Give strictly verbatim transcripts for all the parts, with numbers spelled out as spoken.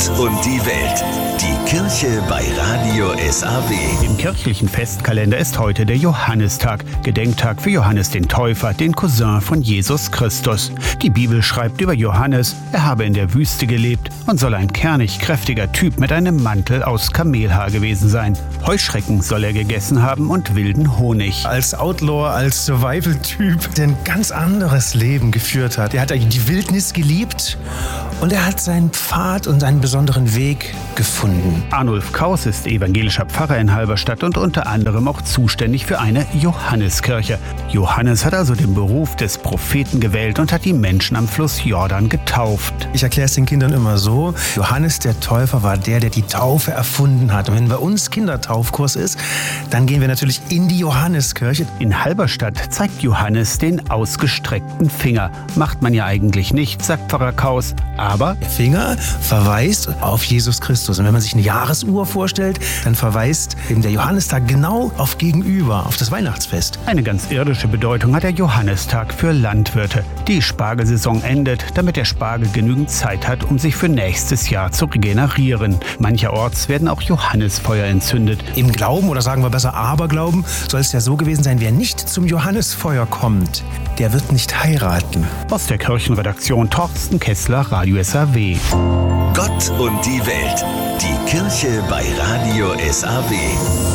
Gott und die Welt. Die Kirche bei Radio S A W. Im kirchlichen Festkalender ist heute der Johannistag, Gedenktag für Johannes den Täufer, den Cousin von Jesus Christus. Die Bibel schreibt über Johannes, er habe in der Wüste gelebt und soll ein kernig kräftiger Typ mit einem Mantel aus Kamelhaar gewesen sein. Heuschrecken soll er gegessen haben und wilden Honig. Als Outlaw, als Survival-Typ, der ein ganz anderes Leben geführt hat. Er hat die Wildnis geliebt und er hat seinen Pfad und seinen besonderen Weg gefunden. Arnulf Kaus ist evangelischer Pfarrer in Halberstadt und unter anderem auch zuständig für eine Johanneskirche. Johannes hat also den Beruf des Propheten gewählt und hat die Menschen am Fluss Jordan getauft. Ich erkläre es den Kindern immer so, Johannes der Täufer war der, der die Taufe erfunden hat. Und wenn bei uns Kindertaufkurs ist, dann gehen wir natürlich in die Johanneskirche. In Halberstadt zeigt Johannes den ausgestreckten Finger. Macht man ja eigentlich nicht, sagt Pfarrer Kaus, aber der Finger verweist auf Jesus Christus. Und wenn man sich eine Jahresuhr vorstellt, dann verweist eben der Johannistag genau auf Gegenüber, auf das Weihnachtsfest. Eine ganz irdische Bedeutung hat der Johannistag für Landwirte. Die Spargelsaison endet, damit der Spargel genügend Zeit hat, um sich für nächstes Jahr zu regenerieren. Mancherorts werden auch Johannisfeuer entzündet. Im Glauben, oder sagen wir besser Aberglauben, soll es ja so gewesen sein, wer nicht zum Johannisfeuer kommt, der wird nicht heiraten. Aus der Kirchenredaktion Torsten Kessler, Radio S A W. Gott und die Welt. Die Kirche bei Radio S A W.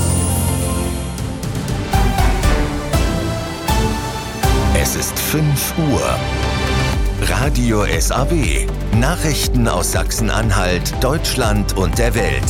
Es ist fünf Uhr. Radio S A W. Nachrichten aus Sachsen-Anhalt, Deutschland und der Welt.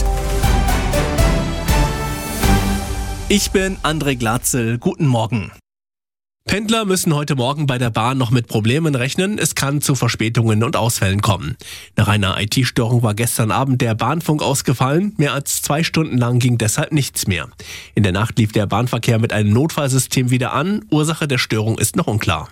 Ich bin André Glatzel. Guten Morgen. Pendler müssen heute Morgen bei der Bahn noch mit Problemen rechnen. Es kann zu Verspätungen und Ausfällen kommen. Nach einer I T-Störung war gestern Abend der Bahnfunk ausgefallen. Mehr als zwei Stunden lang ging deshalb nichts mehr. In der Nacht lief der Bahnverkehr mit einem Notfallsystem wieder an. Ursache der Störung ist noch unklar.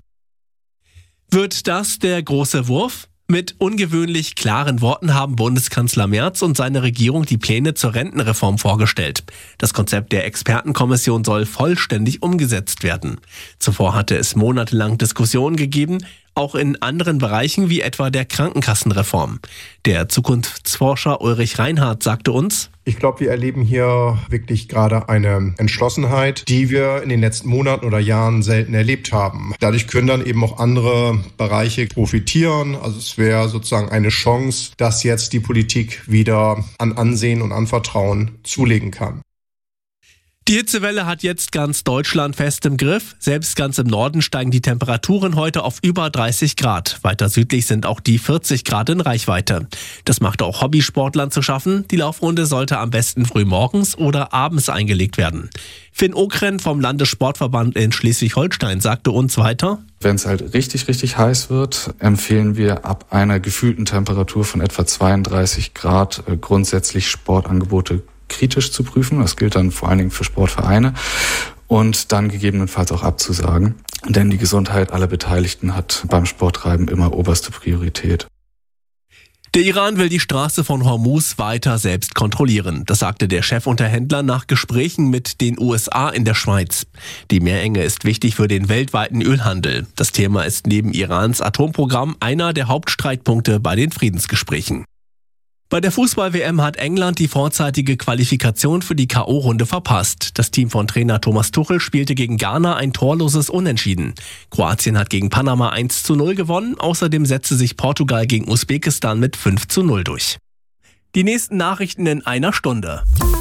Wird das der große Wurf? Mit ungewöhnlich klaren Worten haben Bundeskanzler Merz und seine Regierung die Pläne zur Rentenreform vorgestellt. Das Konzept der Expertenkommission soll vollständig umgesetzt werden. Zuvor hatte es monatelang Diskussionen gegeben, auch in anderen Bereichen wie etwa der Krankenkassenreform. Der Zukunftsforscher Ulrich Reinhardt sagte uns: Ich glaube, wir erleben hier wirklich gerade eine Entschlossenheit, die wir in den letzten Monaten oder Jahren selten erlebt haben. Dadurch können dann eben auch andere Bereiche profitieren. Also es wäre sozusagen eine Chance, dass jetzt die Politik wieder an Ansehen und an Vertrauen zulegen kann. Die Hitzewelle hat jetzt ganz Deutschland fest im Griff. Selbst ganz im Norden steigen die Temperaturen heute auf über dreißig Grad. Weiter südlich sind auch die vierzig Grad in Reichweite. Das macht auch Hobbysportlern zu schaffen. Die Laufrunde sollte am besten früh morgens oder abends eingelegt werden. Finn Okren vom Landessportverband in Schleswig-Holstein sagte uns weiter: Wenn es halt richtig, richtig heiß wird, empfehlen wir ab einer gefühlten Temperatur von etwa zweiunddreißig Grad grundsätzlich Sportangebote kritisch zu prüfen. Das gilt dann vor allen Dingen für Sportvereine und dann gegebenenfalls auch abzusagen. Denn die Gesundheit aller Beteiligten hat beim Sporttreiben immer oberste Priorität. Der Iran will die Straße von Hormuz weiter selbst kontrollieren. Das sagte der Chefunterhändler nach Gesprächen mit den U S A in der Schweiz. Die Meerenge ist wichtig für den weltweiten Ölhandel. Das Thema ist neben Irans Atomprogramm einer der Hauptstreitpunkte bei den Friedensgesprächen. Bei der Fußball-W M hat England die vorzeitige Qualifikation für die K O-Runde verpasst. Das Team von Trainer Thomas Tuchel spielte gegen Ghana ein torloses Unentschieden. Kroatien hat gegen Panama eins zu null gewonnen. Außerdem setzte sich Portugal gegen Usbekistan mit fünf zu null durch. Die nächsten Nachrichten in einer Stunde.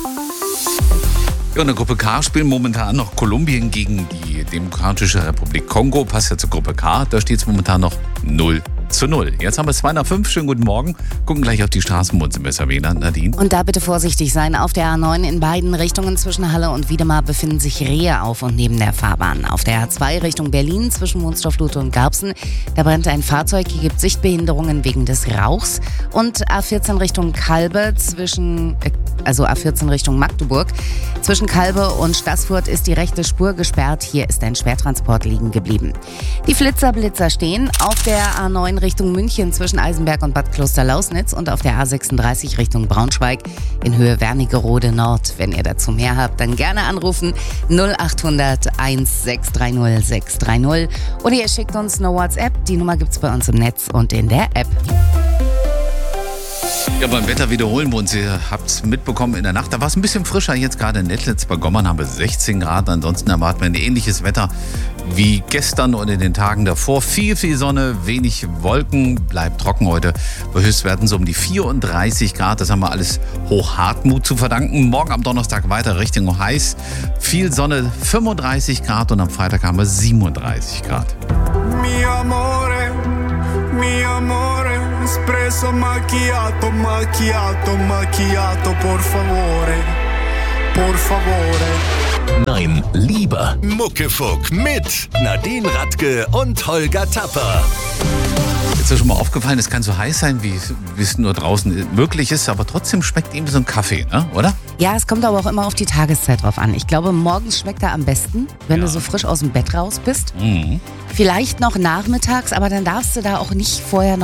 Ja, in der Gruppe K spielen momentan noch Kolumbien gegen die Demokratische Republik Kongo. Passt ja zur Gruppe K. Da steht es momentan noch null zu null. Jetzt haben wir zwei nach fünf. Schönen guten Morgen. Gucken gleich auf die Straßen bei uns im S A W. Nadine. Und da bitte vorsichtig sein. Auf der A neun in beiden Richtungen zwischen Halle und Wiedemar befinden sich Rehe auf und neben der Fahrbahn. Auf der A zwei Richtung Berlin zwischen Wunstorf-Lute und Garbsen, da brennt ein Fahrzeug, hier gibt Sichtbehinderungen wegen des Rauchs. Und A vierzehn Richtung Kalbe zwischen, also A vierzehn Richtung Magdeburg, zwischen Kalbe und Staßfurt ist die rechte Spur gesperrt. Hier ist ein Schwertransport liegen geblieben. Die Flitzer-Blitzer stehen auf der A neun Richtung München zwischen Eisenberg und Bad Klosterlausnitz und auf der A sechsunddreißig Richtung Braunschweig in Höhe Wernigerode Nord. Wenn ihr dazu mehr habt, dann gerne anrufen null achthundert eins sechs drei null sechs drei null oder ihr schickt uns eine WhatsApp. Die Nummer gibt's bei uns im Netz und in der App. Ja, beim Wetter wiederholen wir uns. Ihr habt es mitbekommen in der Nacht. Da war es ein bisschen frischer. Jetzt gerade in Nettlitz bei Gommern haben wir sechzehn Grad. Ansonsten erwarten wir ein ähnliches Wetter wie gestern und in den Tagen davor. Viel, viel Sonne, wenig Wolken. Bleibt trocken heute. Bei Höchstwerten so um die vierunddreißig Grad. Das haben wir alles Hochhartmut zu verdanken. Morgen am Donnerstag weiter Richtung heiß. Viel Sonne, fünfunddreißig Grad. Und am Freitag haben wir siebenunddreißig Grad. Mi amore, mi amore, espresso macchiato, macchiato, macchiato, por favore, por favore. Nein, lieber Muckefuck mit Nadine Radke und Holger Tapper. Ist dir schon mal aufgefallen, es kann so heiß sein, wie es nur draußen möglich ist, aber trotzdem schmeckt eben so ein Kaffee, ne? Oder? Ja, es kommt aber auch immer auf die Tageszeit drauf an. Ich glaube, morgens schmeckt er am besten, wenn ja. du so frisch aus dem Bett raus bist. Mhm. Vielleicht noch nachmittags, aber dann darfst du da auch nicht vorher noch